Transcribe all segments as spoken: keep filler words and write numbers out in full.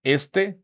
este,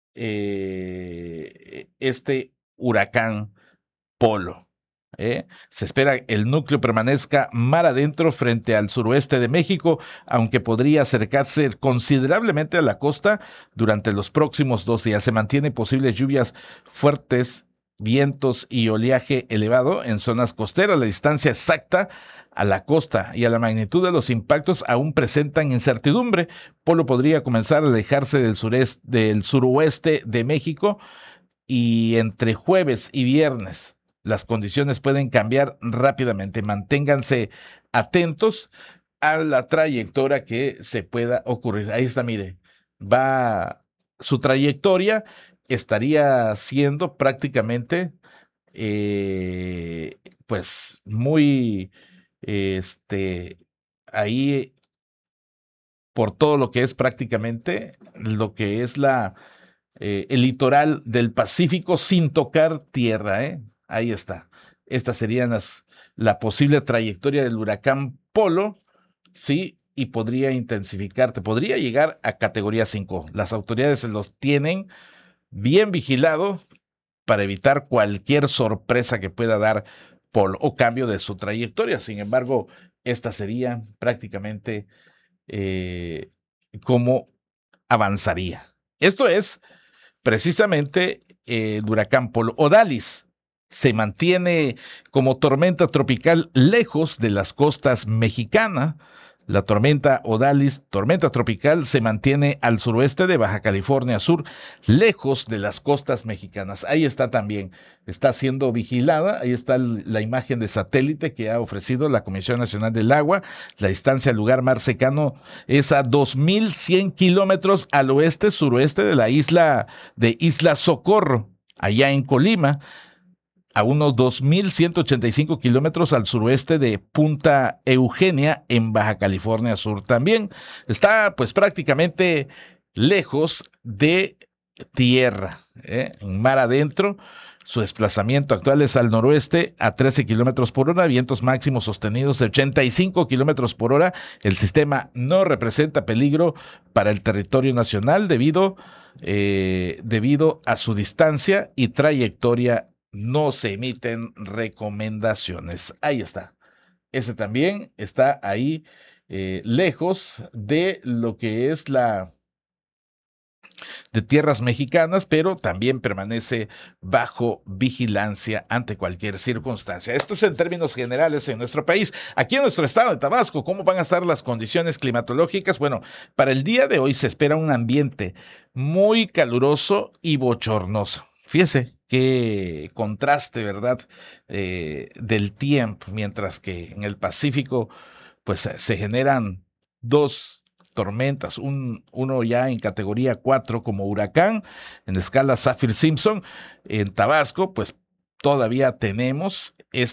eh, este huracán Polo. ¿eh? Se espera el núcleo permanezca mar adentro frente al suroeste de México, aunque podría acercarse considerablemente a la costa durante los próximos dos días. Se mantiene posibles lluvias fuertes, vientos y oleaje elevado en zonas costeras. La distancia exacta a la costa y a la magnitud de los impactos aún presentan incertidumbre. Polo podría comenzar a alejarse del sureste, del suroeste de México y entre jueves y viernes las condiciones pueden cambiar rápidamente. Manténganse atentos a la trayectoria que se pueda ocurrir. Ahí está, mire, va su trayectoria, estaría siendo prácticamente, eh, pues, muy, este, ahí por todo lo que es prácticamente lo que es la eh, el litoral del Pacífico sin tocar tierra, ¿eh? Ahí está. Estas serían las, la posible trayectoria del huracán Polo, ¿sí? Y podría intensificarte, podría llegar a categoría cinco. Las autoridades los tienen bien vigilado para evitar cualquier sorpresa que pueda dar Polo o cambio de su trayectoria. Sin embargo, esta sería prácticamente eh, cómo avanzaría. Esto es precisamente eh, el huracán Polo. Odalis se mantiene como tormenta tropical lejos de las costas mexicanas. La tormenta Odalis, tormenta tropical, se mantiene al suroeste de Baja California Sur, lejos de las costas mexicanas. Ahí está también, está siendo vigilada. Ahí está la imagen de satélite que ha ofrecido la Comisión Nacional del Agua. La distancia al lugar más cercano es a dos mil cien kilómetros al oeste-suroeste de la isla de Isla Socorro, allá en Colima, a unos dos mil ciento ochenta y cinco kilómetros al suroeste de Punta Eugenia, en Baja California Sur. También está pues prácticamente lejos de tierra, ¿eh? En mar adentro. Su desplazamiento actual es al noroeste a trece kilómetros por hora, vientos máximos sostenidos de ochenta y cinco kilómetros por hora. El sistema no representa peligro para el territorio nacional debido, eh, debido a su distancia y trayectoria. No se emiten recomendaciones. Ahí está. Ese también está ahí eh, lejos de lo que es la de tierras mexicanas, pero también permanece bajo vigilancia ante cualquier circunstancia. Esto es en términos generales en nuestro país. Aquí en nuestro estado de Tabasco, ¿cómo van a estar las condiciones climatológicas? Bueno, para el día de hoy se espera un ambiente muy caluroso y bochornoso. Fíjese qué contraste, ¿verdad? Eh, del tiempo, mientras que en el Pacífico, pues se generan dos tormentas, un, uno ya en categoría cuatro como huracán, en escala Saffir-Simpson. En Tabasco, pues todavía tenemos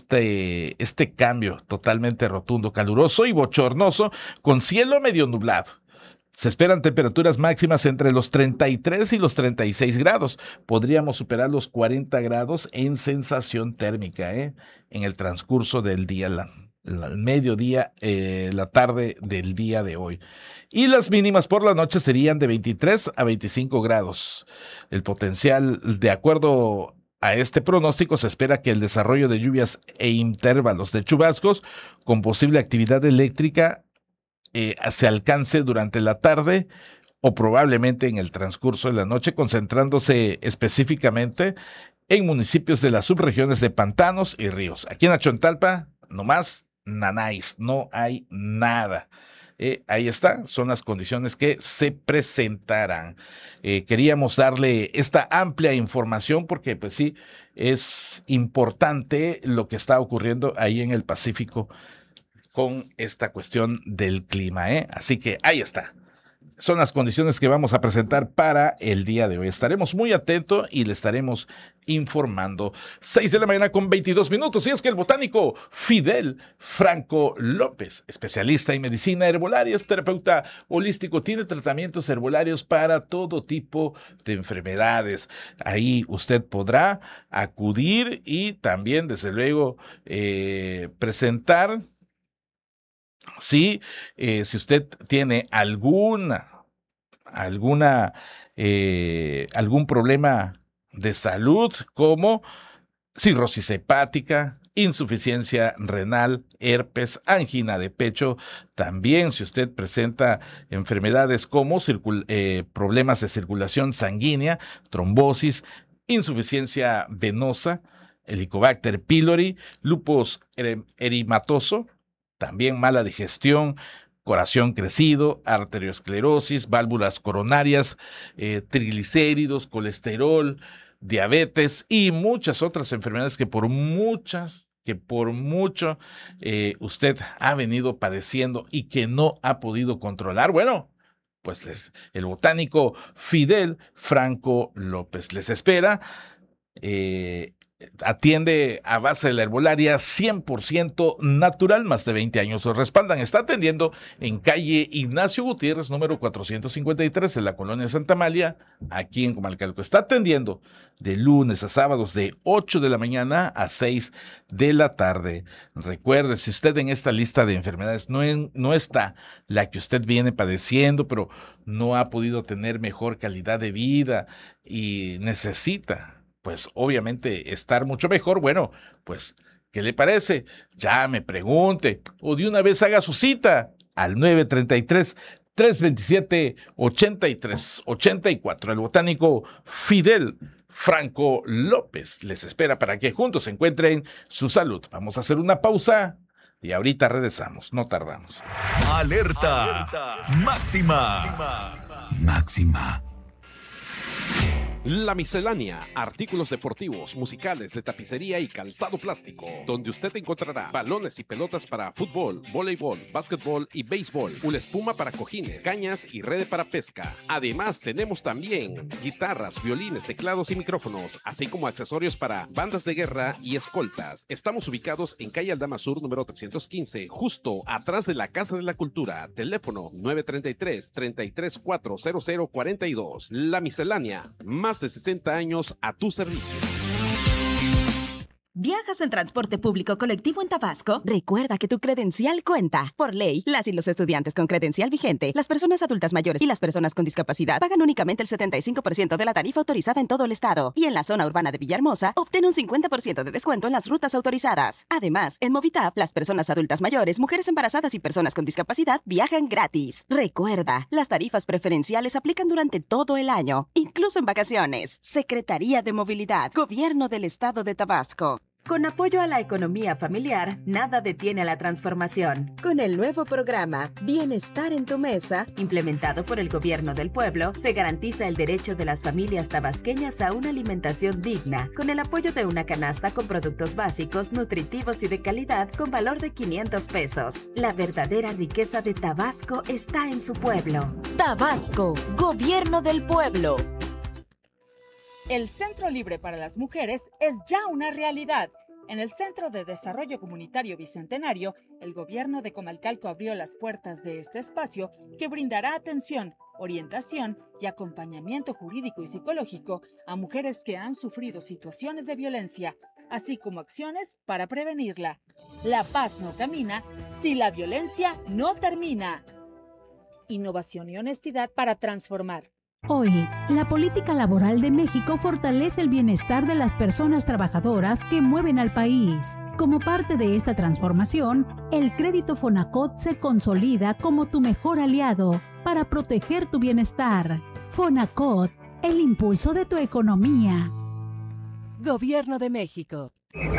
este, este cambio totalmente rotundo, caluroso y bochornoso, con cielo medio nublado. Se esperan temperaturas máximas entre los treinta y tres y los treinta y seis grados. Podríamos superar los cuarenta grados en sensación térmica, ¿eh? En el transcurso del día, la, la, el mediodía, eh, la tarde del día de hoy. Y las mínimas por la noche serían de veintitrés a veinticinco grados. El potencial, de acuerdo a este pronóstico, se espera que el desarrollo de lluvias e intervalos de chubascos con posible actividad eléctrica Eh, se alcance durante la tarde o probablemente en el transcurso de la noche, concentrándose específicamente en municipios de las subregiones de pantanos y ríos. Aquí en Achontalpa, nomás nanáis, no hay nada. Eh, ahí está, son las condiciones que se presentarán. Eh, queríamos darle esta amplia información porque, pues sí, es importante lo que está ocurriendo ahí en el Pacífico con esta cuestión del clima, ¿eh? Así que ahí está. Son las condiciones que vamos a presentar para el día de hoy. Estaremos muy atentos y le estaremos informando. seis de la mañana con veintidós minutos. Y es que el botánico Fidel Franco López, especialista en medicina herbolaria, es terapeuta holístico, tiene tratamientos herbolarios para todo tipo de enfermedades. Ahí usted podrá acudir y también, desde luego, eh, presentar. Sí, eh, si usted tiene alguna, alguna, eh, algún problema de salud como cirrosis hepática, insuficiencia renal, herpes, angina de pecho. También si usted presenta enfermedades como circul- eh, problemas de circulación sanguínea, trombosis, insuficiencia venosa, Helicobacter pylori, lupus ere- erimatoso, también mala digestión, corazón crecido, arteriosclerosis, válvulas coronarias, eh, triglicéridos, colesterol, diabetes y muchas otras enfermedades que por muchas, que por mucho eh, usted ha venido padeciendo y que no ha podido controlar. Bueno, pues les, el botánico Fidel Franco López les espera. Eh, Atiende a base de la herbolaria cien por ciento natural, más de veinte años lo respaldan. Está atendiendo en calle Ignacio Gutiérrez, número cuatrocientos cincuenta y tres, en la colonia Santa Amalia, aquí en Comalcalco. Está atendiendo de lunes a sábados de ocho de la mañana a seis de la tarde. Recuerde, si usted en esta lista de enfermedades no, en, no está la que usted viene padeciendo, pero no ha podido tener mejor calidad de vida y necesita, pues obviamente estar mucho mejor, bueno, pues, ¿qué le parece? Llame, pregunte, o de una vez haga su cita al nueve treinta y tres, trescientos veintisiete, ochenta y tres ochenta y cuatro. El botánico Fidel Franco López les espera para que juntos encuentren su salud. Vamos a hacer una pausa y ahorita regresamos, no tardamos. Alerta, Alerta. Máxima. Máxima. La Miscelánea, artículos deportivos, musicales, de tapicería y calzado plástico, donde usted encontrará balones y pelotas para fútbol, voleibol, básquetbol y béisbol, una espuma para cojines, cañas y red para pesca. Además, tenemos también guitarras, violines, teclados y micrófonos, así como accesorios para bandas de guerra y escoltas. Estamos ubicados en calle Aldama Sur, número trescientos quince, justo atrás de la Casa de la Cultura. Teléfono nueve treinta y tres, treinta y tres, cuatro cero cero cuarenta y dos. La Miscelánea, más de sesenta años a tu servicio. ¿Viajas en transporte público colectivo en Tabasco? Recuerda que tu credencial cuenta. Por ley, las y los estudiantes con credencial vigente, las personas adultas mayores y las personas con discapacidad pagan únicamente el setenta y cinco por ciento de la tarifa autorizada en todo el estado. Y en la zona urbana de Villahermosa, obtén un cincuenta por ciento de descuento en las rutas autorizadas. Además, en Movitap, las personas adultas mayores, mujeres embarazadas y personas con discapacidad viajan gratis. Recuerda, las tarifas preferenciales aplican durante todo el año, incluso en vacaciones. Secretaría de Movilidad, Gobierno del Estado de Tabasco. Con apoyo a la economía familiar, nada detiene la transformación. Con el nuevo programa Bienestar en tu Mesa, implementado por el Gobierno del Pueblo, se garantiza el derecho de las familias tabasqueñas a una alimentación digna, con el apoyo de una canasta con productos básicos, nutritivos y de calidad con valor de quinientos pesos. La verdadera riqueza de Tabasco está en su pueblo. Tabasco, Gobierno del Pueblo. El Centro Libre para las Mujeres es ya una realidad. En el Centro de Desarrollo Comunitario Bicentenario, el gobierno de Comalcalco abrió las puertas de este espacio que brindará atención, orientación y acompañamiento jurídico y psicológico a mujeres que han sufrido situaciones de violencia, así como acciones para prevenirla. La paz no camina si la violencia no termina. Innovación y honestidad para transformar. Hoy, la política laboral de México fortalece el bienestar de las personas trabajadoras que mueven al país. Como parte de esta transformación, el crédito Fonacot se consolida como tu mejor aliado para proteger tu bienestar. Fonacot, el impulso de tu economía. Gobierno de México.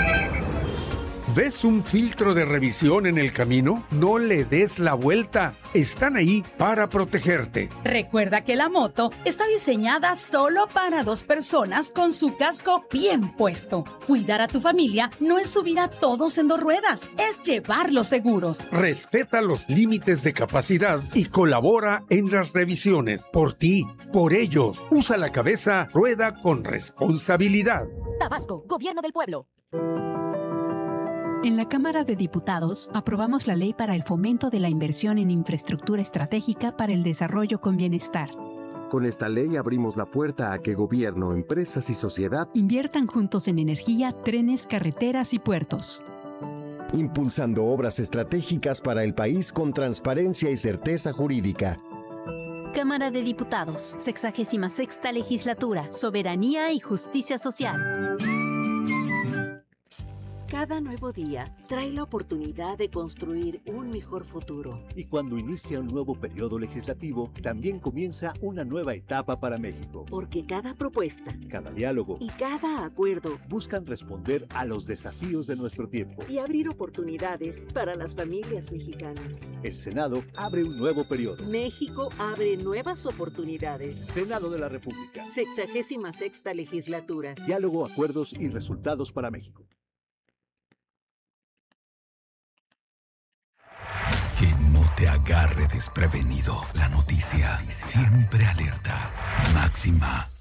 ¿Ves un filtro de revisión en el camino? No le des la vuelta. Están ahí para protegerte. Recuerda que la moto está diseñada solo para dos personas con su casco bien puesto. Cuidar a tu familia no es subir a todos en dos ruedas, es llevarlos seguros. Respeta los límites de capacidad y colabora en las revisiones. Por ti, por ellos. Usa la cabeza, rueda con responsabilidad. Tabasco, Gobierno del Pueblo. En la Cámara de Diputados aprobamos la ley para el fomento de la inversión en infraestructura estratégica para el desarrollo con bienestar. Con esta ley abrimos la puerta a que gobierno, empresas y sociedad inviertan juntos en energía, trenes, carreteras y puertos. Impulsando obras estratégicas para el país con transparencia y certeza jurídica. Cámara de Diputados, sexagésima sexta legislatura, Soberanía y Justicia Social. Cada nuevo día trae la oportunidad de construir un mejor futuro. Y cuando inicia un nuevo periodo legislativo, también comienza una nueva etapa para México. Porque cada propuesta, cada diálogo y cada acuerdo buscan responder a los desafíos de nuestro tiempo y abrir oportunidades para las familias mexicanas. El Senado abre un nuevo periodo. México abre nuevas oportunidades. Senado de la República. Sexagésima sexta legislatura. Diálogo, acuerdos y resultados para México. Que no te agarre desprevenido. La noticia siempre alerta. Máxima.